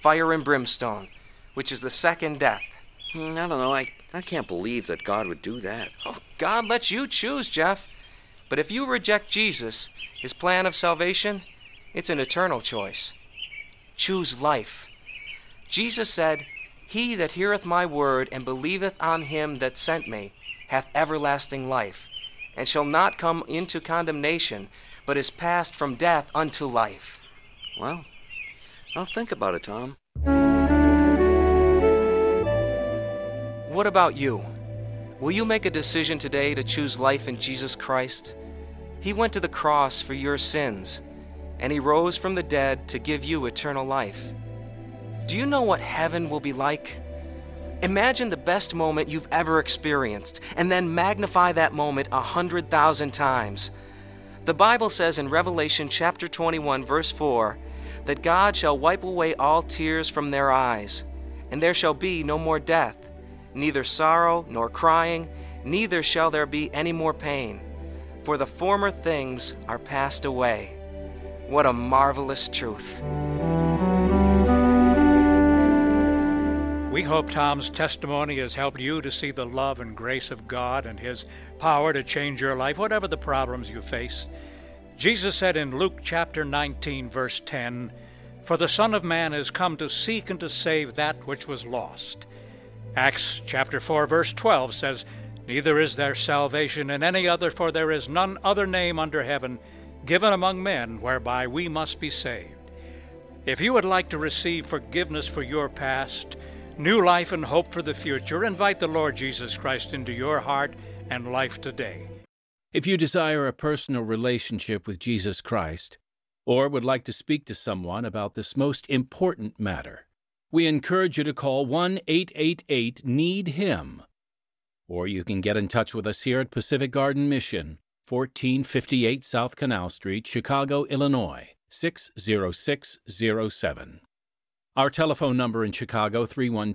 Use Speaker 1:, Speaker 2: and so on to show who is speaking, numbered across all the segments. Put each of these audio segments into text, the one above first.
Speaker 1: fire and brimstone, which is the second death.
Speaker 2: I don't know. I can't believe that God would do that.
Speaker 1: Oh, God lets you choose, Jeff. But if you reject Jesus, his plan of salvation, it's an eternal choice. Choose life. Jesus said, "He that heareth my word and believeth on him that sent me hath everlasting life, and shall not come into condemnation, but is passed from death unto life."
Speaker 2: Well, I'll think about it, Tom.
Speaker 1: What about you? Will you make a decision today to choose life in Jesus Christ? He went to the cross for your sins, and he rose from the dead to give you eternal life. Do you know what heaven will be like? Imagine the best moment you've ever experienced, and then magnify that moment 100,000 times. The Bible says in Revelation chapter 21, verse 4, that God shall wipe away all tears from their eyes, and there shall be no more death, neither sorrow nor crying, neither shall there be any more pain, for the former things are passed away. What a marvelous truth.
Speaker 3: We hope Tom's testimony has helped you to see the love and grace of God and his power to change your life, whatever the problems you face. Jesus said in Luke chapter 19, verse 10, "For the Son of Man is come to seek and to save that which was lost." Acts chapter 4, verse 12 says, "Neither is there salvation in any other, for there is none other name under heaven given among men whereby we must be saved." If you would like to receive forgiveness for your past, new life and hope for the future, invite the Lord Jesus Christ into your heart and life today.
Speaker 4: If you desire a personal relationship with Jesus Christ, or would like to speak to someone about this most important matter, we encourage you to call 1-888-NEED-HIM. Or you can get in touch with us here at Pacific Garden Mission, 1458 South Canal Street, Chicago, Illinois, 60607. Our telephone number in Chicago,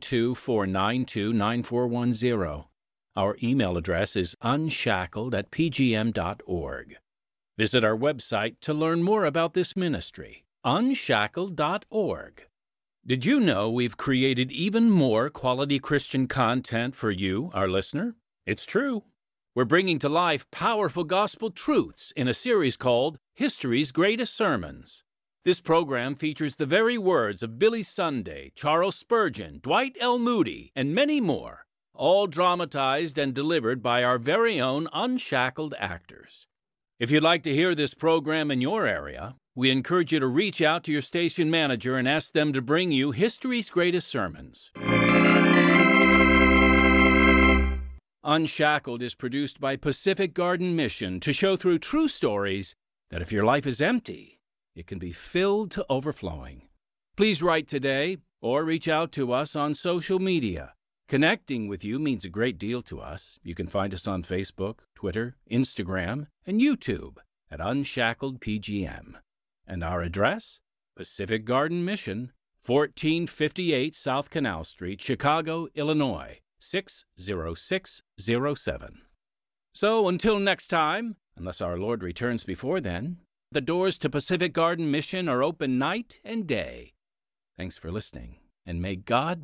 Speaker 4: 312-492-9410. Our email address is unshackled@pgm.org. Visit our website to learn more about this ministry, unshackled.org. Did you know we've created even more quality Christian content for you, our listener? It's true. We're bringing to life powerful gospel truths in a series called History's Greatest Sermons. This program features the very words of Billy Sunday, Charles Spurgeon, Dwight L. Moody, and many more, all dramatized and delivered by our very own unshackled actors. If you'd like to hear this program in your area, we encourage you to reach out to your station manager and ask them to bring you History's Greatest Sermons. Unshackled is produced by Pacific Garden Mission to show through true stories that if your life is empty, it can be filled to overflowing. Please write today or reach out to us on social media. Connecting with you means a great deal to us. You can find us on Facebook, Twitter, Instagram, and YouTube at Unshackled PGM. And our address? Pacific Garden Mission, 1458 South Canal Street, Chicago, Illinois, 60607. So until next time, unless our Lord returns before then, the doors to Pacific Garden Mission are open night and day. Thanks for listening, and may God